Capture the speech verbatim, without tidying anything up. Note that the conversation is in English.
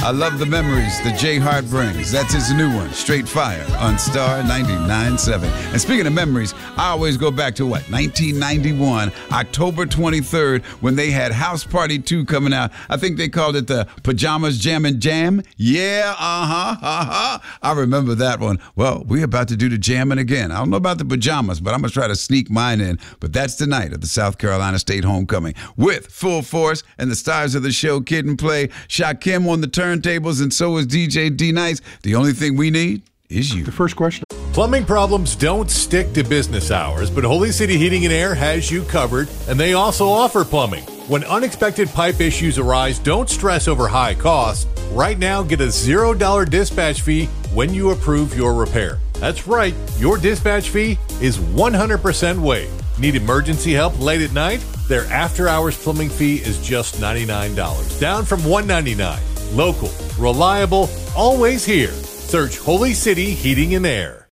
I love the memories that Jay Hart brings. That's his new one, Straight Fire, on Star ninety-nine point seven. And speaking of memories, I always go back to what? nineteen ninety-one, October twenty-third, when they had House Party two coming out. I think they called it the Pajamas Jam and Jam. Yeah, uh-huh, uh-huh. I remember that one. Well, we're about to do the jamming again. I don't know about the pajamas, but I'm going to try to sneak mine in. But that's the night of the South Carolina State Homecoming with Full Force and the stars of the show, Kid and Play, Shakim on the turntables, and so is D J D-Nice. The only thing we need is you. The first question. Plumbing problems don't stick to business hours, but Holy City Heating and Air has you covered, and they also offer plumbing. When unexpected pipe issues arise, don't stress over high costs. Right now, get a zero dollar dispatch fee when you approve your repair. That's right, your dispatch fee is one hundred percent waived. Need emergency help late at night? Their after-hours plumbing fee is just ninety-nine dollars, down from one hundred ninety-nine dollars. Local, reliable, always here. Search Holy City Heating and Air.